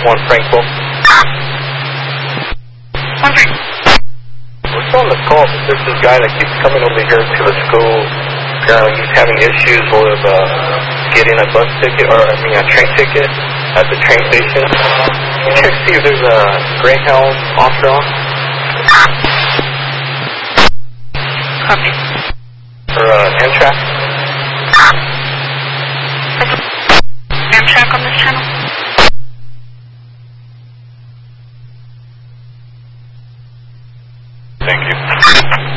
1 Frankville. 1 Frank. We're on the call. There's this guy that keeps coming over here to the school. Apparently he's having issues with getting a bus ticket, or I mean a train ticket at the train station. Can you check to see if there's a Greyhound officer on? Copy. Or Amtrak? Amtrak on this channel? Thank you.